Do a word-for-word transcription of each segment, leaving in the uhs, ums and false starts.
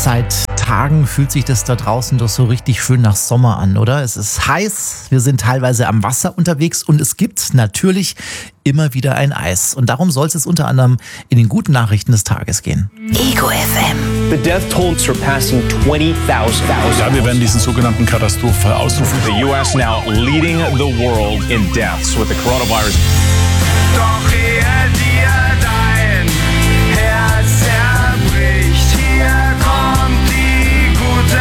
Seit Tagen fühlt sich das da draußen doch so richtig schön nach Sommer an, oder? Es ist heiß, wir sind teilweise am Wasser unterwegs und es gibt natürlich immer wieder ein Eis. Und darum soll es unter anderem in den guten Nachrichten des Tages gehen. Ego F M. The death toll surpassing twenty thousand. Ja, wir werden diesen sogenannten Katastrophenfall ausrufen. The U S now leading the world in deaths with the coronavirus. Doch ehe dir dein Herz zerbricht, hier kommt die gute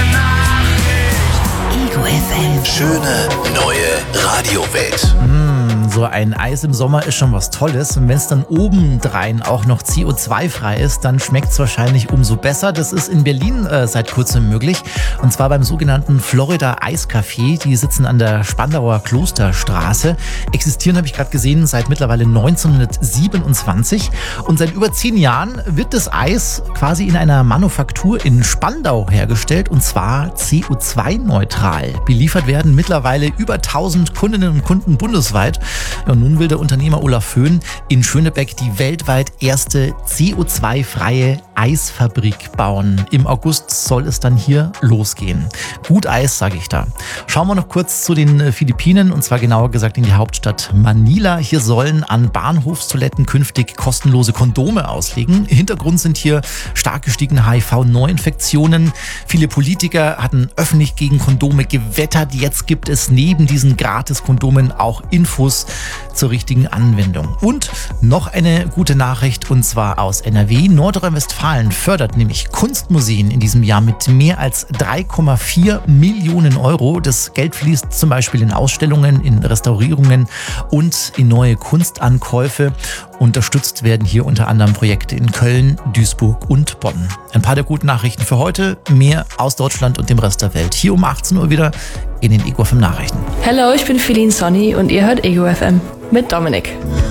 Nachricht. Ego F M. Schöne neue Radiowelt. So ein Eis im Sommer ist schon was Tolles. Und wenn es dann obendrein auch noch C O zwei frei ist, dann schmeckt es wahrscheinlich umso besser. Das ist in Berlin äh, seit kurzem möglich. Und zwar beim sogenannten Florida Eiscafé. Die sitzen an der Spandauer Klosterstraße. Existieren, habe ich gerade gesehen, seit mittlerweile neunzehnhundertsiebenundzwanzig. Und seit über zehn Jahren wird das Eis quasi in einer Manufaktur in Spandau hergestellt. Und zwar C O zwei neutral. Beliefert werden mittlerweile über tausend Kundinnen und Kunden bundesweit. Und nun will der Unternehmer Olaf Föhn in Schönebeck die weltweit erste C O zwei freie Eisfabrik bauen. Im August soll es dann hier losgehen. Gut Eis, sage ich da. Schauen wir noch kurz zu den Philippinen, und zwar genauer gesagt in die Hauptstadt Manila. Hier sollen an Bahnhofstoiletten künftig kostenlose Kondome ausliegen. Hintergrund sind hier stark gestiegene H I V-Neuinfektionen. Viele Politiker hatten öffentlich gegen Kondome gewettert. Jetzt gibt es neben diesen Gratis-Kondomen auch Infos zur richtigen Anwendung. Und noch eine gute Nachricht, und zwar aus N R W. Nordrhein-Westfalen fördert nämlich Kunstmuseen in diesem Jahr mit mehr als drei Komma vier Millionen Euro. Das Geld fließt zum Beispiel in Ausstellungen, in Restaurierungen und in neue Kunstankäufe. Unterstützt werden hier unter anderem Projekte in Köln, Duisburg und Bonn. Ein paar der guten Nachrichten für heute. Mehr aus Deutschland und dem Rest der Welt. Hier um achtzehn Uhr wieder in den Ego F M Nachrichten. Hallo, ich bin Feline Sonny und ihr hört Ego F M mit Dominik.